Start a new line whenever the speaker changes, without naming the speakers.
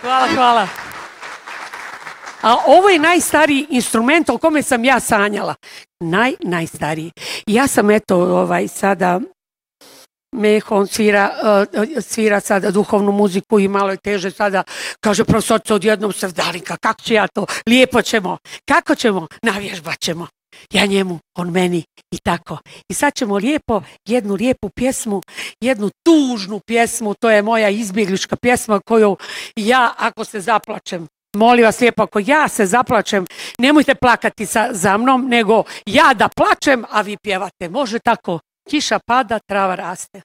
Hvala. A ovo je najstariji instrument o kome sam ja sanjala. Najstariji. Ja sam sada Mehon svira sada duhovnu muziku i malo je teže sada, kaže profesorica odjednom se Darinka, kako će ja to, lijepo ćemo, kako ćemo, navježbat ćemo. Ja njemu, on meni i tako. I sad ćemo jednu lijepu pjesmu, jednu tužnu pjesmu, to je moja izbjeglička pjesma koju ja, ako se zaplačem, molim vas lijepo, ako ja se zaplačem, nemojte plakati za mnom, nego ja da plačem, a vi pjevate. Može tako, kiša pada, trava raste.